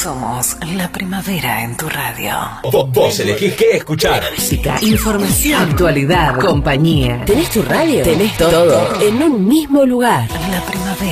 Somos la primavera en tu radio. Vos elegís qué escuchar. Música, información, actualidad, compañía. ¿Tenés tu radio? Tenés todo en un mismo lugar. La primavera.